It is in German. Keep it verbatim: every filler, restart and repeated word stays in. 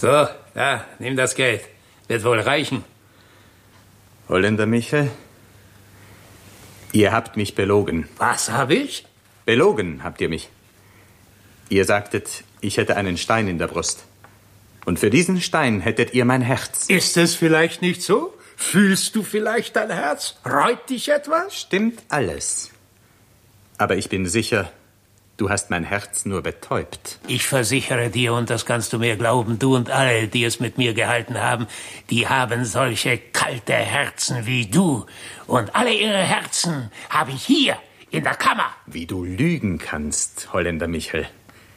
So, ja, nimm das Geld. Wird wohl reichen. Holländer Michel, ihr habt mich belogen. Was habe ich? Belogen habt ihr mich. Ihr sagtet, ich hätte einen Stein in der Brust. Und für diesen Stein hättet ihr mein Herz. Ist es vielleicht nicht so? Fühlst du vielleicht dein Herz? Reut dich etwas? Stimmt alles. Aber ich bin sicher, du hast mein Herz nur betäubt. Ich versichere dir, und das kannst du mir glauben, du und alle, die es mit mir gehalten haben, die haben solche kalte Herzen wie du. Und alle ihre Herzen habe ich hier in der Kammer. Wie du lügen kannst, Holländer Michel.